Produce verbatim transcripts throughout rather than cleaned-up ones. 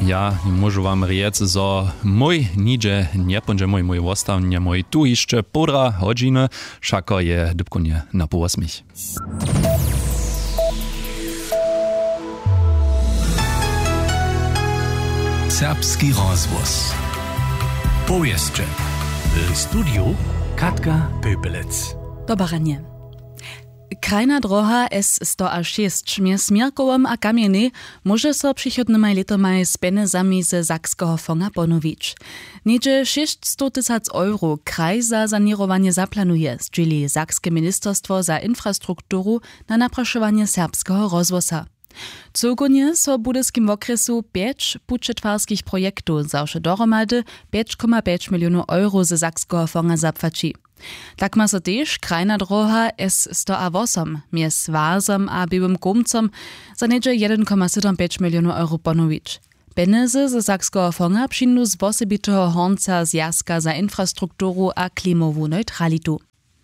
Ja môžu vám riec, zo môj nidže nepôže môj môj ostavne môj tu ešte podra hodiny, šako je dybkunie na po osmich. Serbski rozvoz. Powieszcze. W studiu Katka Pöpelec. Dobaranie. Krajna droha S sto šesť między Smierkowem a Kamieny może so przychodnymi letami z penezami ze Sakskiego Fonga ponowić. Niedzie sześćset tysięcy euro kraj za sanirowanie zaplanuje, czyli Sakskie Ministerstwo za infrastrukturu na napraszowanie serbskiego rozwoza. Cogonie so budyskim okresu pięć budżetwarskich projektów zawsze dohromady pięć przecinek pięć milionów euro ze Sakskiego Fonga zapłaci. Tak ma so też krajna droha S sto osiem między Wazem a Białym Komcem za niedzie jeden przecinek siedem pięć milionów euro ponowić. Pieniądze ze Sakskiego Fonga przyjdą z osobitego honca Zjazka za infrastrukturu a klimową neutralitu.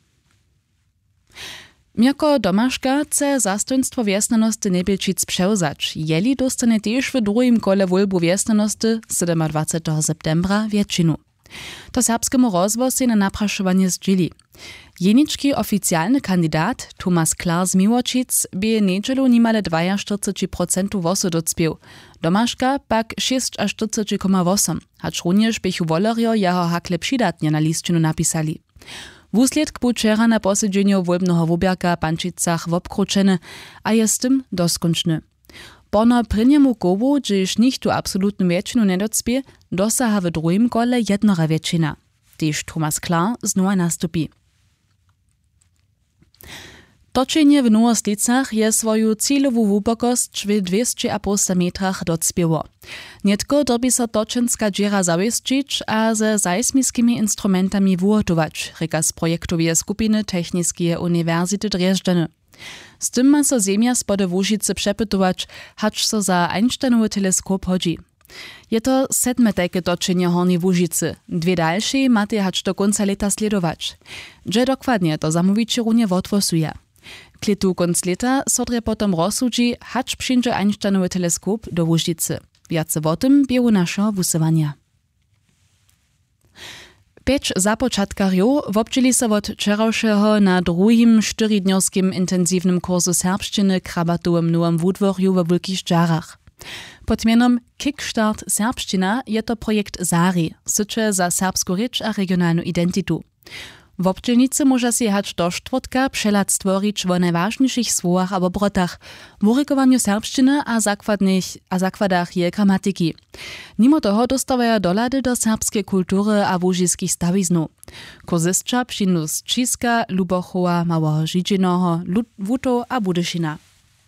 Jako Domaszka chce zastojnstwo wjesnanosti Nebelčic převzać, jeli dostane też w drugim kole wolbu wjesnanosti dwudziestego siódmego septembra většinu. To serbskemu rozwozie na napraszowanie zdźili. Jeniczki oficjalny kandidat Tomasz Klar z Miłočic by niedzielu nimale czterdzieści dwa procent wosu docpił. Domaszka pak czterdzieści sześć przecinek osiem, hacz również bychu wolerio jeho hakle přidatnie na listinu napisali. Wusledk był wczera na posiedzeniu wolbnego wubierka w Pančicach wobkruczeny, a jest z tym doskonczny. Pono prynjemu kowu, gdyż nikt tu absolutną wieczinu nie docpie, dosaha w drugim kole jednora wieczina. Tyż Tomasz Klar znowu nastupi. Toczenie w Nowostlicach je swoją cielovú wubokost w dwieście päťdesiat metrach docpieło. Nietko dobi so točenská džera zawieścić, a ze seismickimi instrumentami wuhotować, reka z projektowej skupiny Techniskie Uniwersity Drjeżdżany. Z tym ma so Ziemia spode Łužice przepytować, hacz so za Einsteinowy teleskop chodzi. Je to sedme takie toczenie hornej Łužicy, dwie dalsze macie hacz do końca leta sledować. Gdzie dokładnie to zamówicie runie wotwosuje. Klitu konc leta sodre potom rozsudzi, hacz przyjdzie Einsteinowy teleskop do Łužicy. Wiace o tym bieru naszego wusywania. Pięć započatkarjów wobdźili se od wczorajszego na drugim czterodniowskim intensywnym kursu serbszczyny krabatowym nowym wudworju we Wielkich Żarach. Pod mianem Kickstart Serbszczyna je to projekt Zari, sycze za serbską rzecz a regionalną identitu. W obdzielnicy może się hać do czwartka przelat stworzyć o najważniejszych słowach albo obrotach, w urykowaniu serbszczyny a zakładnych a zakładach jej gramatyki. Mimo toho dostawają dolady do serbskiej kultury a łužiskich stawiznów. Kurzystka przyjdą z Čiska, Lubochowa, Małego Žižinoho, Wutów a Budyšina.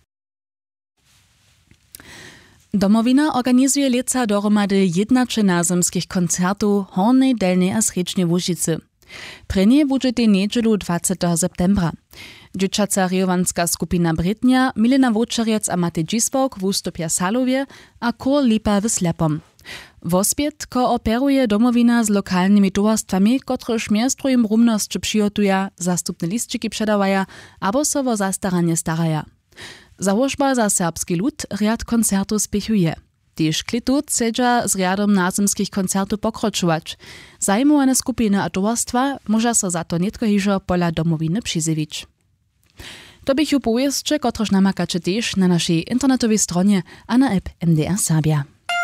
Domowina organizuje leca dohromady jedenaście nazemskich koncertów hornej, delnej a srečnej Łužicy. Prenie bude tej niedzielu dwudziestego septembra. Dziewczaca riowanska skupina Brytnia, Milena Wočerec a Matej Dzisbok wustupia Salowie, a Kor Lipa w Slepom. Wospiet kooperuje domowina z lokalnymi towarstwami, kotreż miastrojim rumność przygotuja, zastupne listčiki przedawaja, abo so wo zastaranie staraja. Założba za serbski lud riad koncertu spiechuje. Tyż klitu chcedza z riadom nazemskich koncertów pokročować. Zajmowane skupiny a towarstwa może so za to nietko hižo pola domowiny przyzywić. To bych ju powieszcze, kotreż namakacie też na naszej internetowej stronie a na app M D R Serbia.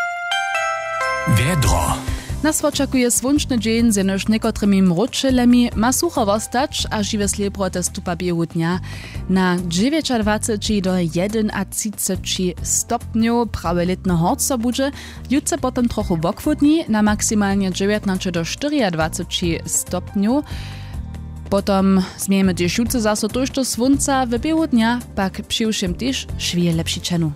Wiedro. Nas oczekuje słoneczny dzień z jenoż niekotrymi mručelemi, ma sucho wostać, a żywe sliebro te stupa biegu dnia na dwadzieścia do tridsať stopniów prawe letne horco budże, jutce potem trochu wokwodni na maksymalnie dziewiętnaście do dwadzieścia stopniów. Potom zmiejemy też jutce zaso tuż do słońca, w biegu dnia pak przyjszym też szwie lepšičenu.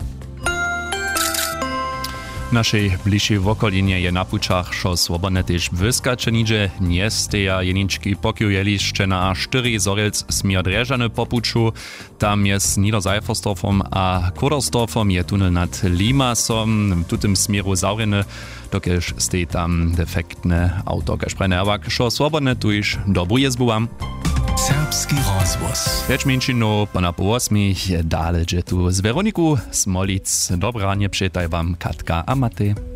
W naszej bliższej okolinie je na pučach, šo swobodne też wyskacze nidzie, nie steja jeniczki pokujeliszcze na cztery zorelc smier Drježdżany po puču, tam jest Niederseifersdorfom a Kudersdorfom je tunel nad Limasom, w tutym smieru zaurjeny, dokelž stej tam defektne auto, kaž prene, aber šo swobodne tu iż dobru jezbu wam. Serbski rozvoz. Već menšinu pa na po osmih dalje tu z Veroniku Smolic. Dobranje, přejtaj vám Katka a Matej.